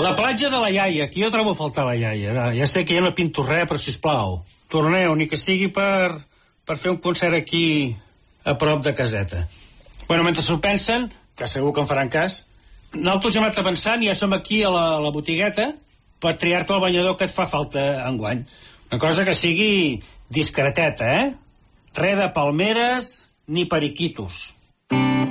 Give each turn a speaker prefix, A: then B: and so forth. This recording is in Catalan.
A: La platja de la iaia, aquí jo trobo a faltar la iaia. Ja sé que ja no pinto res, però sisplau, torneu, ni que sigui per fer un concert aquí a prop de caseta. Bueno, mentre s'ho pensen, que segur que en faran cas, nosaltres hem anat pensant i ja som aquí a la botigueta per triar-te el banyador que et fa falta enguany. Una cosa que sigui discreteta, eh? Res de palmeres ni periquitos.